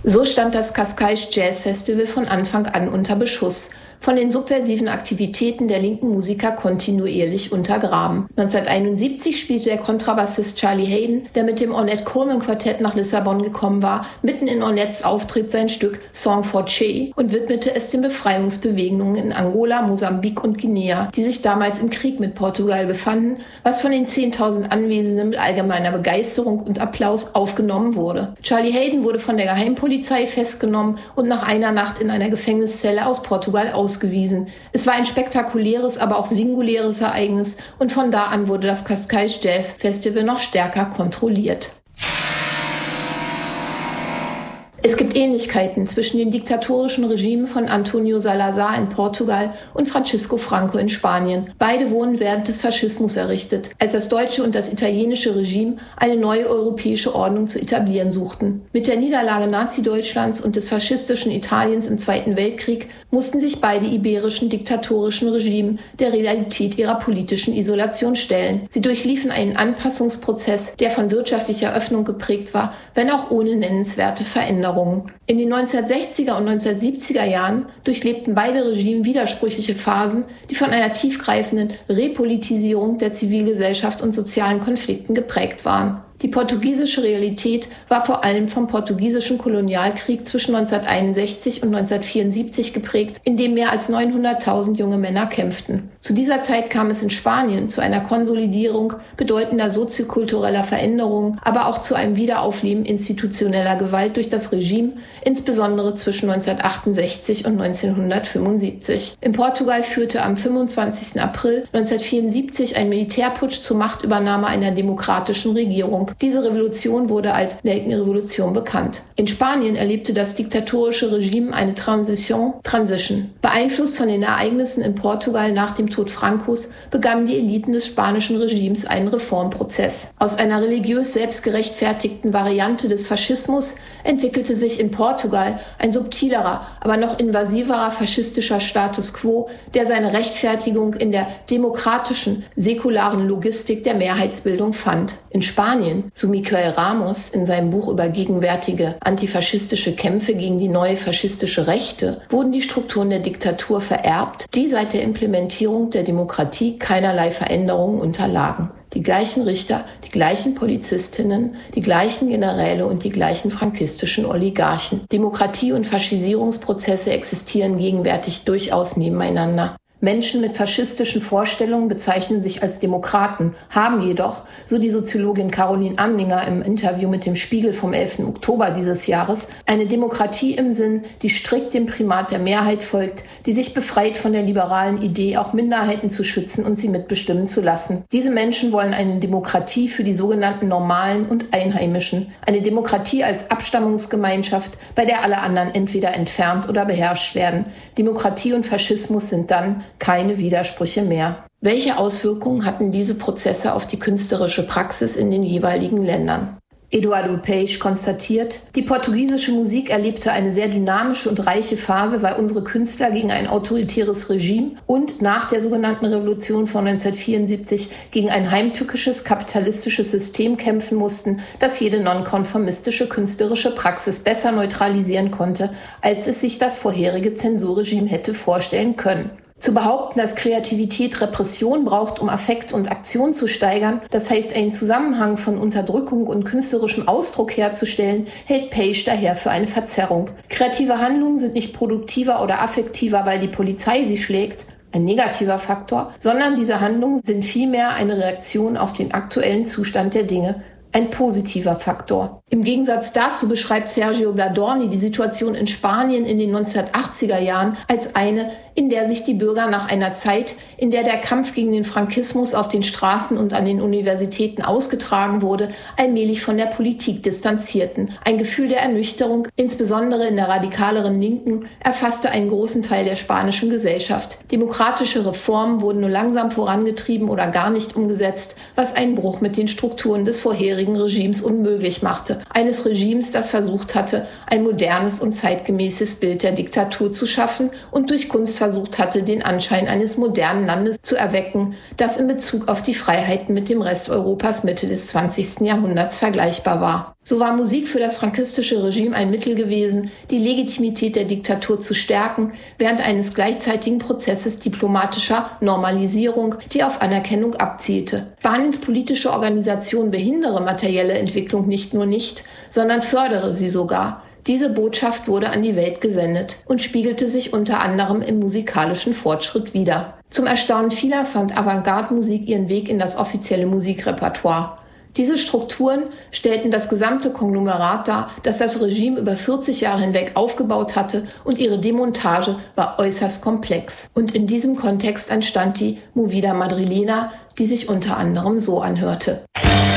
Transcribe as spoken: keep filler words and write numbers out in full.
So stand das Cascais Jazz Festival von Anfang an unter Beschuss, von den subversiven Aktivitäten der linken Musiker kontinuierlich untergraben. neunzehnhunderteinundsiebzig spielte der Kontrabassist Charlie Haden, der mit dem Ornette Coleman Quartett nach Lissabon gekommen war, mitten in Ornettes Auftritt sein Stück Song for Che und widmete es den Befreiungsbewegungen in Angola, Mosambik und Guinea, die sich damals im Krieg mit Portugal befanden, was von den zehntausend Anwesenden mit allgemeiner Begeisterung und Applaus aufgenommen wurde. Charlie Haden wurde von der Geheimpolizei festgenommen und nach einer Nacht in einer Gefängniszelle aus Portugal ausgewiesen. Ausgewiesen. Es war ein spektakuläres, aber auch singuläres Ereignis und von da an wurde das Cascais Jazz Festival noch stärker kontrolliert. Es gibt Ähnlichkeiten zwischen den diktatorischen Regimen von Antonio Salazar in Portugal und Francisco Franco in Spanien. Beide wurden während des Faschismus errichtet, als das deutsche und das italienische Regime eine neue europäische Ordnung zu etablieren suchten. Mit der Niederlage Nazi-Deutschlands und des faschistischen Italiens im Zweiten Weltkrieg mussten sich beide iberischen diktatorischen Regime der Realität ihrer politischen Isolation stellen. Sie durchliefen einen Anpassungsprozess, der von wirtschaftlicher Öffnung geprägt war, wenn auch ohne nennenswerte Veränderungen. In den neunzehnhundertsechziger und neunzehnhundertsiebziger Jahren durchlebten beide Regime widersprüchliche Phasen, die von einer tiefgreifenden Repolitisierung der Zivilgesellschaft und sozialen Konflikten geprägt waren. Die portugiesische Realität war vor allem vom portugiesischen Kolonialkrieg zwischen neunzehnhunderteinundsechzig und neunzehnhundertvierundsiebzig geprägt, in dem mehr als neunhunderttausend junge Männer kämpften. Zu dieser Zeit kam es in Spanien zu einer Konsolidierung bedeutender soziokultureller Veränderungen, aber auch zu einem Wiederaufleben institutioneller Gewalt durch das Regime, insbesondere zwischen neunzehnhundertachtundsechzig und neunzehnhundertfünfundsiebzig. In Portugal führte am fünfundzwanzigsten April neunzehnhundertvierundsiebzig ein Militärputsch zur Machtübernahme einer demokratischen Regierung. Diese Revolution wurde als Nelkenrevolution bekannt. In Spanien erlebte das diktatorische Regime eine Transition, Transition. Beeinflusst von den Ereignissen in Portugal nach dem Tod Francos begannen die Eliten des spanischen Regimes einen Reformprozess. Aus einer religiös selbstgerechtfertigten Variante des Faschismus entwickelte sich in Portugal ein subtilerer, aber noch invasiverer faschistischer Status quo, der seine Rechtfertigung in der demokratischen, säkularen Logistik der Mehrheitsbildung fand. In Spanien, so Miquel Ramos in seinem Buch über gegenwärtige antifaschistische Kämpfe gegen die neue faschistische Rechte, wurden die Strukturen der Diktatur vererbt, die seit der Implementierung der Demokratie keinerlei Veränderungen unterlagen. Die gleichen Richter, die gleichen Polizistinnen, die gleichen Generäle und die gleichen frankistischen Oligarchen. Demokratie- und Faschisierungsprozesse existieren gegenwärtig durchaus nebeneinander. Menschen mit faschistischen Vorstellungen bezeichnen sich als Demokraten, haben jedoch, so die Soziologin Caroline Amninger im Interview mit dem Spiegel vom elften Oktober dieses Jahres, eine Demokratie im Sinn, die strikt dem Primat der Mehrheit folgt, die sich befreit von der liberalen Idee, auch Minderheiten zu schützen und sie mitbestimmen zu lassen. Diese Menschen wollen eine Demokratie für die sogenannten Normalen und Einheimischen, eine Demokratie als Abstammungsgemeinschaft, bei der alle anderen entweder entfernt oder beherrscht werden. Demokratie und Faschismus sind dann keine Widersprüche mehr. Welche Auswirkungen hatten diese Prozesse auf die künstlerische Praxis in den jeweiligen Ländern? Eduardo Paes konstatiert, die portugiesische Musik erlebte eine sehr dynamische und reiche Phase, weil unsere Künstler gegen ein autoritäres Regime und nach der sogenannten Revolution von neunzehnhundertvierundsiebzig gegen ein heimtückisches kapitalistisches System kämpfen mussten, das jede nonkonformistische künstlerische Praxis besser neutralisieren konnte, als es sich das vorherige Zensurregime hätte vorstellen können. Zu behaupten, dass Kreativität Repression braucht, um Affekt und Aktion zu steigern, das heißt einen Zusammenhang von Unterdrückung und künstlerischem Ausdruck herzustellen, hält Paes daher für eine Verzerrung. Kreative Handlungen sind nicht produktiver oder affektiver, weil die Polizei sie schlägt, ein negativer Faktor, sondern diese Handlungen sind vielmehr eine Reaktion auf den aktuellen Zustand der Dinge, ein positiver Faktor. Im Gegensatz dazu beschreibt Sergio Bladorni die Situation in Spanien in den neunzehnhundertachtziger Jahren als eine, in der sich die Bürger nach einer Zeit, in der der Kampf gegen den Frankismus auf den Straßen und an den Universitäten ausgetragen wurde, allmählich von der Politik distanzierten. Ein Gefühl der Ernüchterung, insbesondere in der radikaleren Linken, erfasste einen großen Teil der spanischen Gesellschaft. Demokratische Reformen wurden nur langsam vorangetrieben oder gar nicht umgesetzt, was einen Bruch mit den Strukturen des vorherigen langjährigen Regimes unmöglich machte. Eines Regimes, das versucht hatte, ein modernes und zeitgemäßes Bild der Diktatur zu schaffen und durch Kunst versucht hatte, den Anschein eines modernen Landes zu erwecken, das in Bezug auf die Freiheiten mit dem Rest Europas Mitte des zwanzigsten Jahrhunderts vergleichbar war. So war Musik für das frankistische Regime ein Mittel gewesen, die Legitimität der Diktatur zu stärken, während eines gleichzeitigen Prozesses diplomatischer Normalisierung, die auf Anerkennung abzielte. Spaniens politische Organisation behindere materielle Entwicklung nicht nur nicht, sondern fördere sie sogar. Diese Botschaft wurde an die Welt gesendet und spiegelte sich unter anderem im musikalischen Fortschritt wider. Zum Erstaunen vieler fand Avantgarde-Musik ihren Weg in das offizielle Musikrepertoire. Diese Strukturen stellten das gesamte Konglomerat dar, das das Regime über vierzig Jahre hinweg aufgebaut hatte, und ihre Demontage war äußerst komplex. Und in diesem Kontext entstand die Movida Madrilena, die sich unter anderem so anhörte.